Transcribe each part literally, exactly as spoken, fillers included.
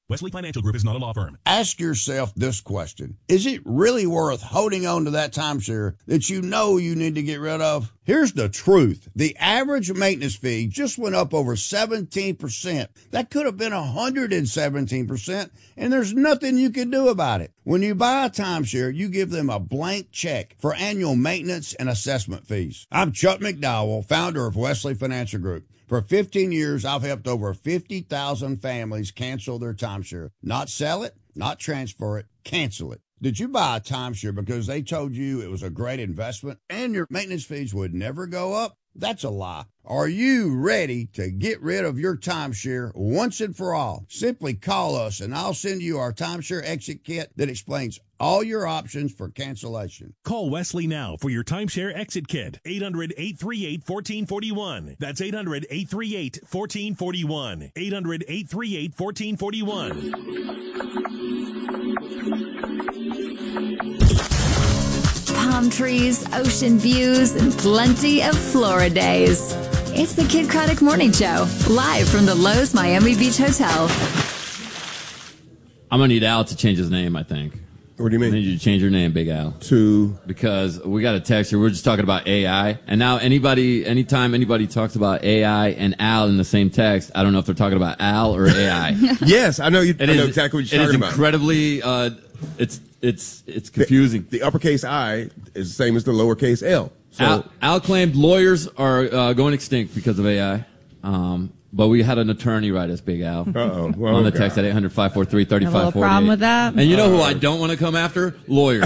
Wesley Financial Group is not a law firm. Ask yourself this question. Is it really worth holding on to that timeshare that you know you need to get rid of? Here's the truth. The average maintenance fee just went up over seventeen percent. That could have been one hundred seventeen percent, and there's nothing you can do about it. When you buy a timeshare, you give them a blank check for annual maintenance and assessment fees. I'm Chuck McDowell, founder of Wesley Financial Group. For fifteen years, I've helped over fifty thousand families cancel their timeshare. Not sell it, not transfer it, cancel it. Did you buy a timeshare because they told you it was a great investment and your maintenance fees would never go up? That's a lie. Are you ready to get rid of your timeshare once and for all? Simply call us and I'll send you our timeshare exit kit that explains all your options for cancellation. Call Wesley now for your timeshare exit kit. eight hundred, eight three eight, one four four one. That's eight hundred, eight three eight, one four four one. eight hundred, eight three eight, one four four one. Palm trees, ocean views, and plenty of Florida days. It's the Kid Craddock Morning Show, live from the Lowe's Miami Beach Hotel. I'm going to need Al to change his name, I think. What do you mean? I need you to change your name, Big Al. To? Because we got a text here. We're just talking about A I. And now anybody, anytime anybody talks about A I and Al in the same text, I don't know if they're talking about Al or A I. Yes, I know you. It I is, know exactly what you're it talking is about. incredibly, uh, it's, it's, it's confusing. The, the uppercase I is the same as the lowercase L. So, Al, Al claimed lawyers are uh, going extinct because of A I. Um, But we had an attorney write us, Big Al, Uh-oh. Well, on the okay. text at eight hundred, five four three, three five four eight. A little problem with that. And you know who I don't want to come after? Lawyers.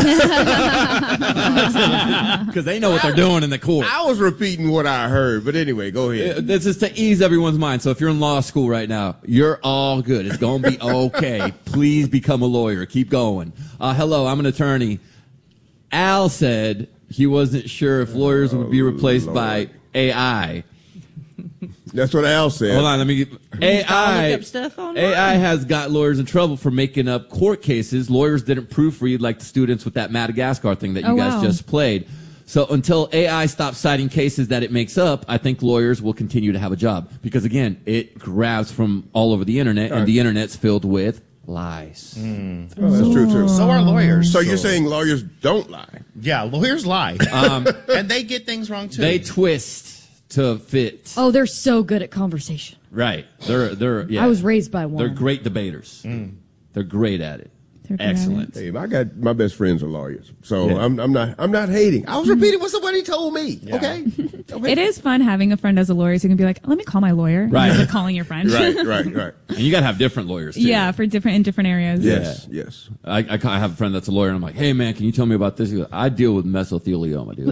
Because they know what they're doing in the court. I was repeating what I heard, but anyway, go ahead. Uh, This is to ease everyone's mind. So if you're in law school right now, you're all good. It's going to be okay. Please become a lawyer. Keep going. Uh, hello, I'm an attorney. Al said he wasn't sure if lawyers would be replaced Lord. by A I. That's what Al said. Hold on, let me get A I. Look up stuff online. A I has got lawyers in trouble for making up court cases. Lawyers didn't proofread like the students with that Madagascar thing that you Oh, guys wow. just played. So until A I stops citing cases that it makes up, I think lawyers will continue to have a job. Because again, it grabs from all over the internet, and the internet's filled with lies. Oh, that's true, too. So are lawyers. So you're saying lawyers don't lie? Yeah, lawyers lie. Um, and they get things wrong, too. They twist to fit. Oh, they're so good at conversation. Right. They're they're yeah. I was raised by one. They're great debaters. They're great at it. They're good at Excellent. Hey, I got my best friends are lawyers, so Yeah. I'm I'm not I'm not hating. I was repeating what somebody told me. Yeah. Okay. Okay. It is fun having a friend as a lawyer, so you can be like, let me call my lawyer. Right. Instead of calling your friend. Right, right, right. And you got to have different lawyers, too. Yeah, for different in different areas. Yes, yes. I, I I have a friend that's a lawyer, and I'm like, hey, man, can you tell me about this? He goes, I deal with mesothelioma, dude.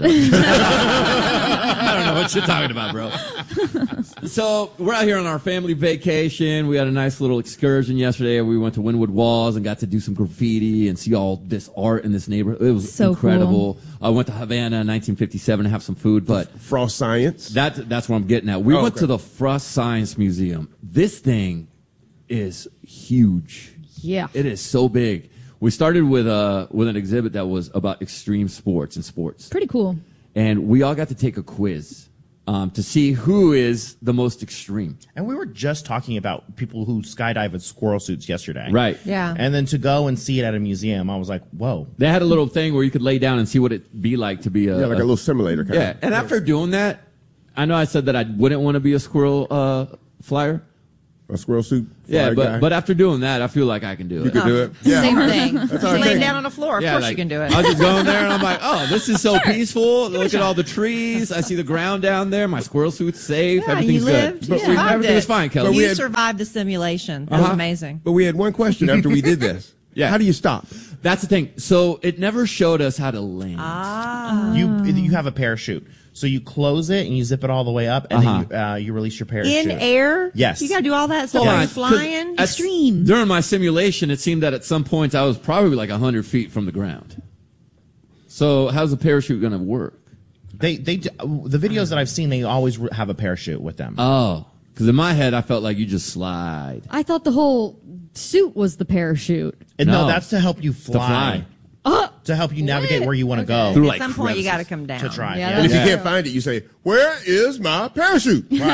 I don't know what you're talking about, bro. So we're out here on our family vacation. We had a nice little excursion yesterday. We went to Wynwood Walls and got to do some graffiti and see all this art in this neighborhood. It was So incredible. I went to Havana in nineteen fifty-seven to have some food, but Frost Science. that, that's what I'm getting at. We Oh, went okay. to the Frost Science Museum. This thing is huge. Yeah. It is so big. We started with a with an exhibit that was about extreme sports and sports, Pretty cool. and we all got to take a quiz um, to see who is the most extreme. And we were just talking about people who skydive in squirrel suits yesterday. Right. Yeah. And then to go and see it at a museum, I was like, whoa. They had a little thing where you could lay down and see what it'd be like to be a Yeah, like a little simulator kind yeah. of. And after doing that, I know I said that I wouldn't want to be a squirrel uh, flyer. A squirrel suit. Yeah, flyer but guy. but after doing that, I feel like I can do you it. could do it. Yeah. Same thing. That's all right. Laying down on the floor. Of Yeah, course like, you can do it. I was just going there and I'm like, oh, this is so peaceful. Look at all the trees. I see the ground down there. My squirrel suit's safe. Yeah, Everything's you lived. good. You But we, survived everything it. was fine, Kelly. But we You had- survived the simulation. That was Uh-huh. amazing. But we had one question after we did this. Yeah. How do you stop? That's the thing. So it never showed us how to land. Ah. You you have a parachute. So you close it and you zip it all the way up, and Uh-huh. then you, uh, you release your parachute. In air? Yes. You got to do all that stuff. Hold Are on, you 'cause flying? at- Extreme. During my simulation, it seemed that at some points I was probably like one hundred feet from the ground. So how's the parachute going to work? They they d- the videos that I've seen, they always re- have a parachute with them. Oh, because in my head, I felt like you just slide. I thought the whole suit was the parachute. and no, no. that's to help you To fly. fly. Uh, to help you navigate where you want to go. Through, At like, some point, you got to crevices. come down. To try. Yeah, Yeah. And if you that's can't find it, you say, "Where is my parachute?" Here's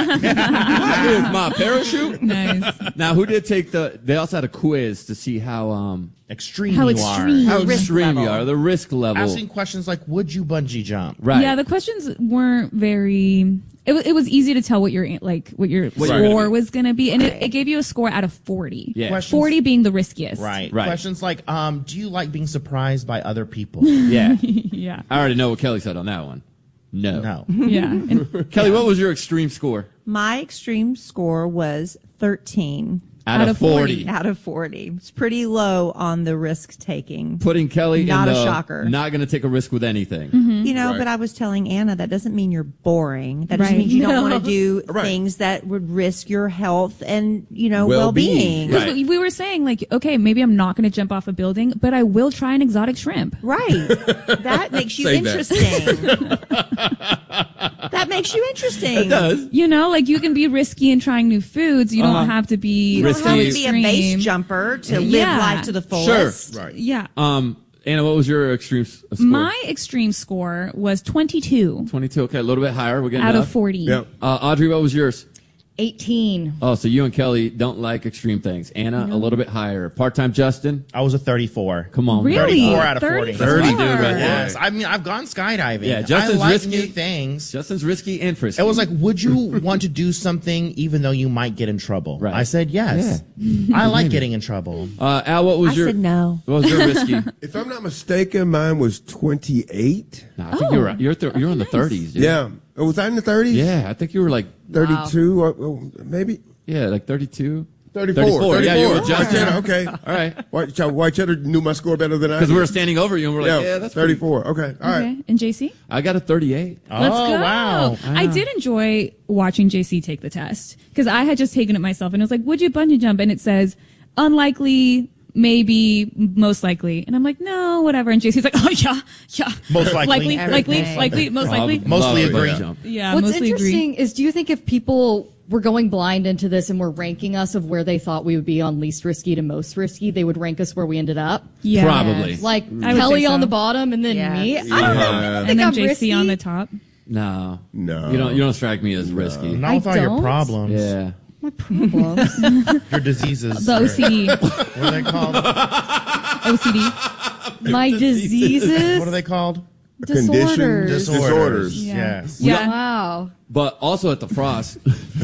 my parachute. Nice. Now, who did take the? They also had a quiz to see how um Extreme How you extreme. are. how risk extreme you level. are, the risk level. Asking questions like, would you bungee jump? Right. Yeah, the questions weren't very. It, wa- it was easy to tell what your like what your What you're gonna score be. was going to be, and it, it gave you a score out of forty. Yeah. Questions- forty being the riskiest. Right. Right. Questions like, um, do you like being surprised by other people? Yeah. Yeah. I already know what Kelly said on that one. No. No. Yeah. And Kelly, what was your extreme score? My extreme score was thirteen Out, Out of of forty. forty. out of forty. It's pretty low on the risk taking. Putting Kelly Not in a the shocker. not going to take a risk with anything. You know, Right. but I was telling Anna that doesn't mean you're boring. That just Right. means you don't No. want to do Right. things that would risk your health and, you know, Well-being. well-being. Right. we we were saying like, okay, maybe I'm not going to jump off a building, but I will try an exotic shrimp. Right. That makes you Say that. interesting. That makes you interesting. It does. You know, like you can be risky in trying new foods. You Uh-huh. don't have to be You don't have to be a extreme. base jumper to live Yeah. life to the fullest. Right. Yeah. Um, Anna, what was your extreme s- score? My extreme score was twenty-two twenty-two. Okay, a little bit higher. We're getting out up. of forty. Yeah. Uh, Audrey, what was yours? eighteen. Oh, so you and Kelly don't like extreme things. Anna, a little bit higher. Part-time Justin, I was a thirty-four. come on. Really? thirty-four out of forty. thirty, dude, right there. Yes. I mean, I've gone skydiving. Yeah, Justin's I like risky. new things. Justin's risky and frisky. It was like, would you want to do something even though you might get in trouble? Right. I said yes. I like getting in trouble. uh, Al, what was I your? said no. What was your risky? If I'm not mistaken, mine was twenty-eight. No, I think you were you're th- you're in the thirties. Dude. Yeah. Oh, was I in the thirties? Yeah, I think you were like thirty-two, or, or maybe yeah, like thirty-two. thirty-four. thirty-four. Yeah, you were White Justin. cheddar, okay. All right, White, ch- white cheddar knew my score better than I because did. we were standing over you and we're like, yeah, that's pretty- thirty-four. Okay. All right. Okay. And J C? I got a thirty-eight. Let's oh, go. wow. I did enjoy watching J C take the test because I had just taken it myself and it was like, would you bungee jump? And it says unlikely, maybe, most likely. And I'm like, no, whatever. And J C's like, oh, yeah, yeah. Most likely. Likely, likely, Everything. likely, most likely. Prob- Mostly love a agree. bungee jump. Yeah, What's mostly interesting agree. is, do you think if people were going blind into this and were ranking us of where they thought we would be on least risky to most risky, they would rank us where we ended up? Yeah. Probably. Like I would Kelly say so. on the bottom and then Yeah. me. I don't know. Yeah. I think And then I'm J C risky. on the top. No, No. you don't. You don't strike me as risky. Not I with all your don't? problems. Yeah. My problems. Your diseases. The O C D. What are they called? O C D. My diseases. What are they called? Disorders. Disorders. Disorders. Yeah. Yes. Yeah. Wow. But also at the Frost,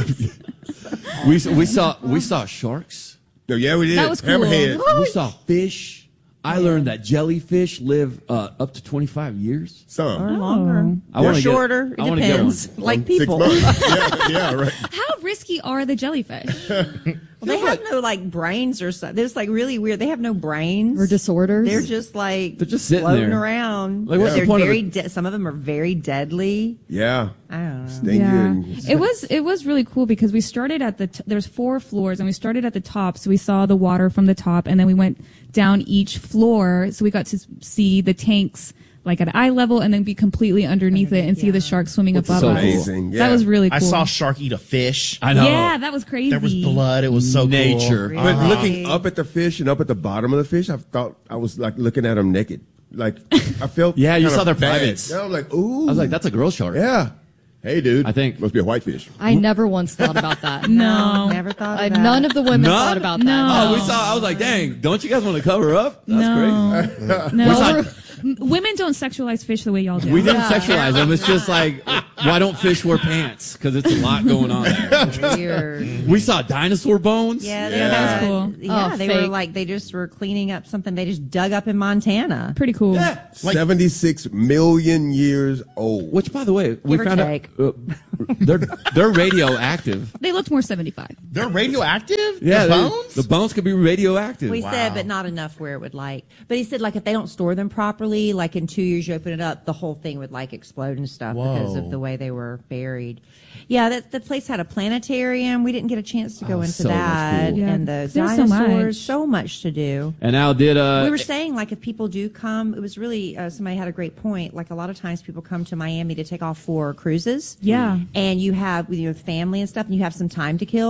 we we saw we saw sharks. No, yeah, we did. That was cool. Hammerhead. We saw fish. I learned that jellyfish live uh, up to twenty-five years. Or Some. longer. I or wanna get- shorter. I it wanna get depends. one. Like Six people. months. yeah, yeah, right. How risky are the jellyfish? Well, they have no like brains or something. There's like really weird. They have no brains Or disorders. They're just like They're just sitting floating there. around. Like, what's the They're point of very it? de- some of them are very deadly. Yeah. I don't know. Sting you Yeah, and- it was it was really cool because we started at the t- there's four floors and we started at the top, so we saw the water from the top, and then we went down each floor, so we got to s- see the tanks like at eye level, and then be completely underneath it and see the sharks swimming Which is above so us. cool. Amazing, yeah. That was really cool. I saw a shark eat a fish. I know. Yeah, that was crazy. There was blood. It was so Nature. cool. But Really? looking up at the fish and up at the bottom of the fish, I thought I was like looking at them naked. Like I felt. Yeah, you kinda saw their bad. privates. Yeah, I'm like, ooh. I was like, that's a girl shark. yeah. Hey, dude. I think- must be a whitefish. I never once thought about that. No, Never thought I, of that. none of the women None? thought about that. No. Oh, we saw. I was like, dang, don't you guys want to cover up? That's no, crazy. no. We saw- M- Women don't sexualize fish the way y'all do. We didn't Yeah. sexualize them. It's just like, why don't fish wear pants? Because it's a lot going on there. Weird. We saw dinosaur bones. Yeah, they Yeah. That was got- cool. Yeah, Oh, they fake. were like they just were cleaning up something they just dug up in Montana. Pretty cool. Like- seventy-six million years old. Which, by the way, we or found take. out uh, they're they're radioactive. They looked more seventy-five. They're radioactive? Yeah, The they- bones? the bones could be radioactive. We said, but not enough where it would like. But he said, like, if they don't store them properly, like in two years you open it up, the whole thing would like explode and stuff because Whoa. of the way they were buried. Yeah, that the place had a planetarium. We didn't get a chance to go Oh, into so much that, cool. Yeah, and the there's so dinosaurs. So much. much. to do. And Al did. Uh, We were saying, like, if people do come, it was really uh, somebody had a great point. Like, a lot of times people come to Miami to take off for cruises. Yeah. And you have with your family and stuff, and you have some time to kill.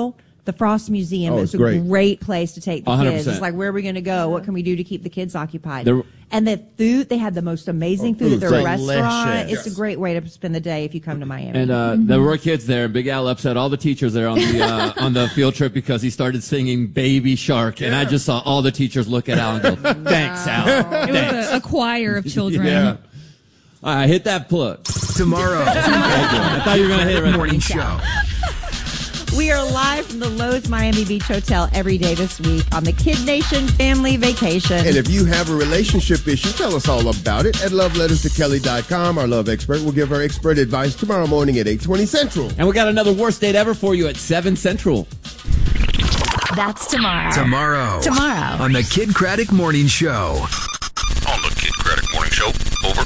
The Frost Museum Oh, is it's a great. great place to take the one hundred kids. percent. It's like, where are we going to go? What can we do to keep the kids occupied? There- And the food, they have the most amazing Oh, food at their food's restaurant. delicious. It's a great way to spend the day if you come to Miami. And uh, there were kids there. Big Al upset all the teachers there on the uh, on the field trip because he started singing "Baby Shark," and I just saw all the teachers look at Al and go, "Thanks, Al." It was a, a choir of children. Yeah. All right, hit that plug. Tomorrow. I thought you were gonna hit it right Morning there. show. We are live from the Lowe's Miami Beach Hotel every day this week on the Kid Nation family vacation. And if you have a relationship issue, tell us all about it at love letters to kelly dot com. Our love expert will give her expert advice tomorrow morning at eight twenty Central. And we got another worst date ever for you at seven Central. That's tomorrow. Tomorrow. Tomorrow. On the Kid Craddock Morning Show. On the Kid Craddock Morning Show. Over.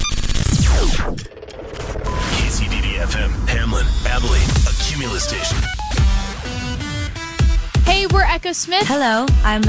K C D D F M, Hamlin, Abilene, a Cumulus station. Hey, we're Echo Smith. Hello, I'm